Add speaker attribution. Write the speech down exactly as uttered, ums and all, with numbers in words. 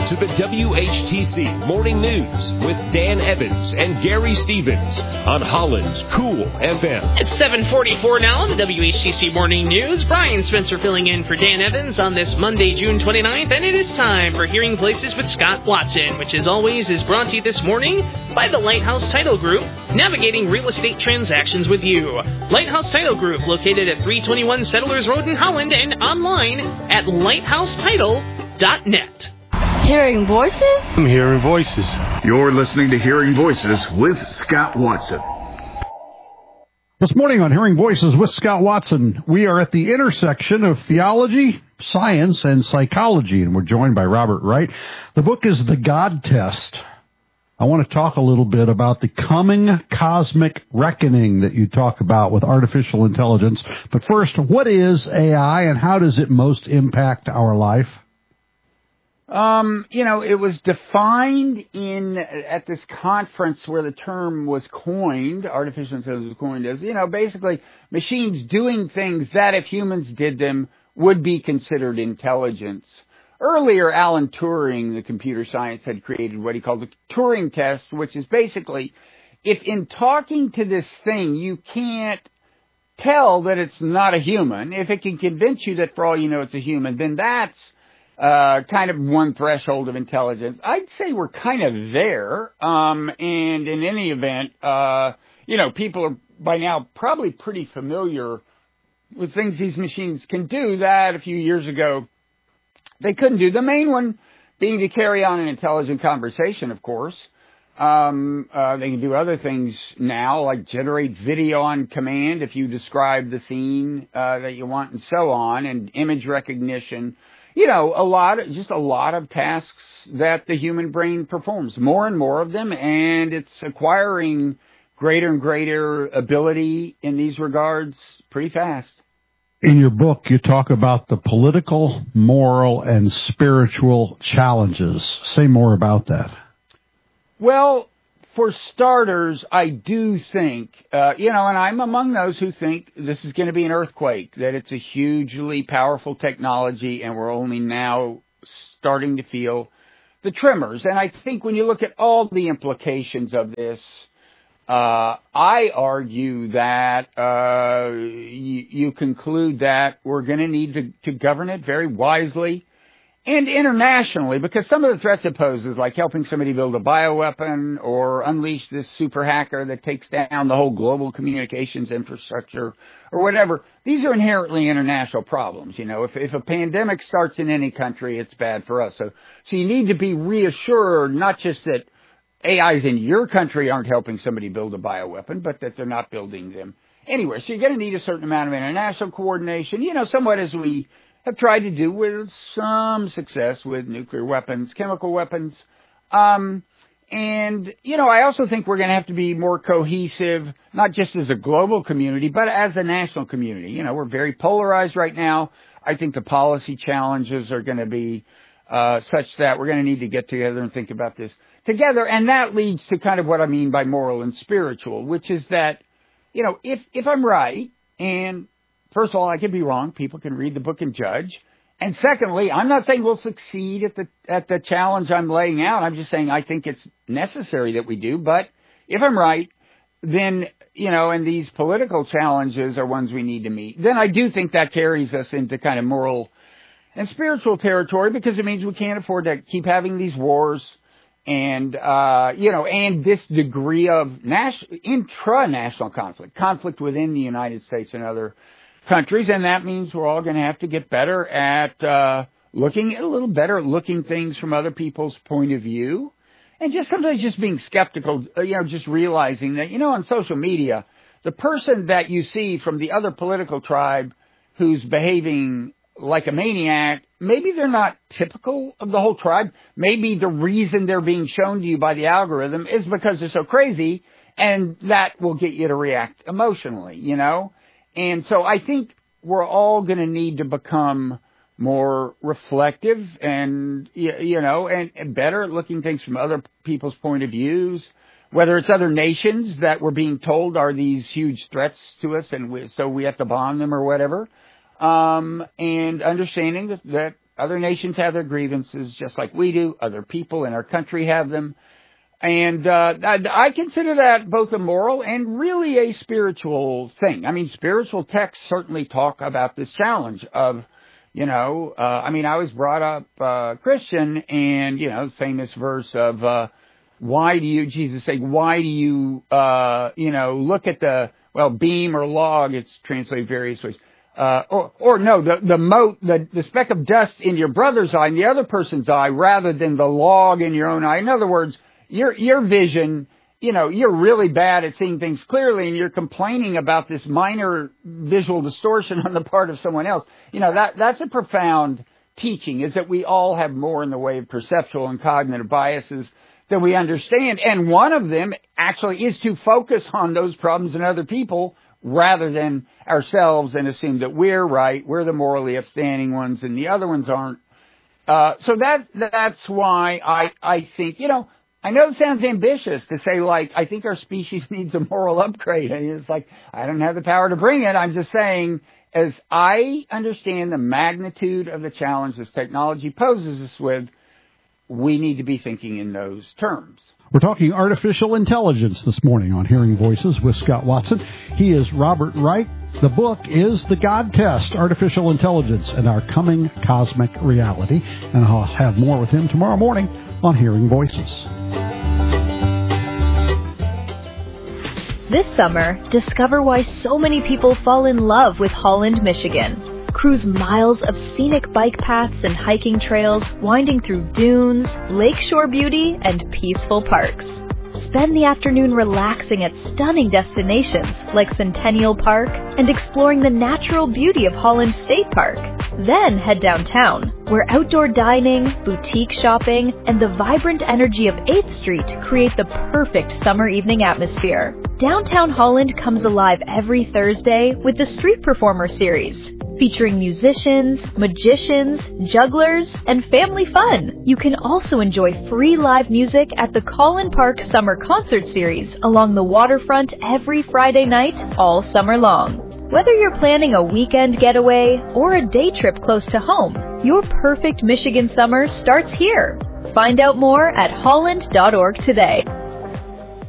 Speaker 1: to the W H T C Morning News with Dan Evans and Gary Stevens on Holland's Cool F M.
Speaker 2: It's seven forty-four now on the W H T C Morning News. Brian Spencer filling in for Dan Evans on this Monday, June twenty-ninth, and it is time for Hearing Voices with Scott Watson, which as always is brought to you this morning by the Lighthouse Title Group, navigating real estate transactions with you. Lighthouse Title Group, located at three twenty-one Settlers Road in Holland and online at lighthouse title dot net.
Speaker 3: Hearing Voices?
Speaker 4: I'm hearing voices.
Speaker 5: You're listening to Hearing Voices with Scott Watson.
Speaker 6: This morning on Hearing Voices with Scott Watson, we are at the intersection of theology, science, and psychology, and we're joined by Robert Wright. The book is The God Test. I want to talk a little bit about the coming cosmic reckoning that you talk about with artificial intelligence. But first, what is A I and how does it most impact our life?
Speaker 7: Um, you know, it was defined in at this conference where the term was coined, artificial intelligence was coined as, you know, basically machines doing things that if humans did them would be considered intelligence. Earlier, Alan Turing, the computer science, had created what he called the Turing test, which is basically if in talking to this thing you can't tell that it's not a human, if it can convince you that for all you know it's a human, then that's Uh, kind of one threshold of intelligence. I'd say we're kind of there. Um, and in any event, uh, you know, people are by now probably pretty familiar with things these machines can do that a few years ago they couldn't do. The main one being to carry on an intelligent conversation, of course. Um, uh, they can do other things now, like generate video on command if you describe the scene uh, that you want and so on, and image recognition. You know, a lot, of, just a lot of tasks that the human brain performs, more and more of them, and it's acquiring greater and greater ability in these regards pretty fast.
Speaker 6: In your book, you talk about the political, moral, and spiritual challenges. Say more about that.
Speaker 7: Well, for starters, I do think, uh, you know, and I'm among those who think this is going to be an earthquake, that it's a hugely powerful technology and we're only now starting to feel the tremors. And I think when you look at all the implications of this, uh, I argue that uh, you, you conclude that we're going to need to, to govern it very wisely. And internationally, because some of the threats it poses, like helping somebody build a bioweapon or unleash this super hacker that takes down the whole global communications infrastructure or whatever, these are inherently international problems. You know, if, if a pandemic starts in any country, it's bad for us. So, so you need to be reassured not just that A Is in your country aren't helping somebody build a bioweapon, but that they're not building them anywhere. So you're going to need a certain amount of international coordination, you know, somewhat as we have tried to do with some success with nuclear weapons, chemical weapons. Um, and, you know, I also think we're going to have to be more cohesive, not just as a global community, but as a national community. You know, we're very polarized right now. I think the policy challenges are going to be uh, such that we're going to need to get together and think about this together. And that leads to kind of what I mean by moral and spiritual, which is that, you know, if, if I'm right, and first of all, I could be wrong. People can read the book and judge. And secondly, I'm not saying we'll succeed at the at the challenge I'm laying out. I'm just saying I think it's necessary that we do. But if I'm right, then, you know, and these political challenges are ones we need to meet, then I do think that carries us into kind of moral and spiritual territory, because it means we can't afford to keep having these wars and, uh, you know, and this degree of nas- intra-national conflict, conflict within the United States and other countries, and that means we're all going to have to get better at uh, looking a little better at looking things from other people's point of view, and just sometimes just being skeptical, you know, just realizing that, you know, on social media, the person that you see from the other political tribe who's behaving like a maniac, maybe they're not typical of the whole tribe. Maybe the reason they're being shown to you by the algorithm is because they're so crazy, and that will get you to react emotionally, you know? And so I think we're all going to need to become more reflective and, you know, and, and better at looking things from other people's point of views, whether it's other nations that we're being told are these huge threats to us and we, so we have to bomb them or whatever. Um, and understanding that, that Other nations have their grievances just like we do. Other people in our country have them. And uh, I, I consider that both a moral and really a spiritual thing. I mean, spiritual texts certainly talk about this challenge of, you know, uh, I mean, I was brought up uh, Christian, and, you know, famous verse of, uh, why do you, Jesus saying, why do you, uh, you know, look at the, well, beam or log, it's translated various ways. Uh, or, or no, the, the mote, the, the speck of dust in your brother's eye and the other person's eye rather than the log in your own eye. In other words, Your your vision, you know, you're really bad at seeing things clearly, and you're complaining about this minor visual distortion on the part of someone else. You know, that that's a profound teaching, is that we all have more in the way of perceptual and cognitive biases than we understand. And one of them actually is to focus on those problems in other people rather than ourselves and assume that we're right, we're the morally upstanding ones, and the other ones aren't. Uh, so that that's why I I think, you know, I know it sounds ambitious to say, like, I think our species needs a moral upgrade. And it's like, I don't have the power to bring it. I'm just saying, as I understand the magnitude of the challenge this technology poses us with, we need to be thinking in those terms.
Speaker 6: We're talking artificial intelligence this morning on Hearing Voices with Scott Watson. He is Robert Wright. The book is The God Test, Artificial Intelligence and Our Coming Cosmic Reality. And I'll have more with him tomorrow morning on Hearing Voices.
Speaker 3: This summer, discover why so many people fall in love with Holland, Michigan. Cruise miles of scenic bike paths and hiking trails, winding through dunes, lakeshore beauty, and peaceful parks. Spend the afternoon relaxing at stunning destinations like Centennial Park and exploring the natural beauty of Holland State Park. Then head downtown, where outdoor dining, boutique shopping, and the vibrant energy of eighth Street create the perfect summer evening atmosphere. Downtown Holland comes alive every Thursday with the Street Performer Series, featuring musicians, magicians, jugglers, and family fun. You can also enjoy free live music at the Collin Park Summer Concert Series along the waterfront every Friday night all summer long. Whether you're planning a weekend getaway or a day trip close to home, your perfect Michigan summer starts here. Find out more at holland dot org today.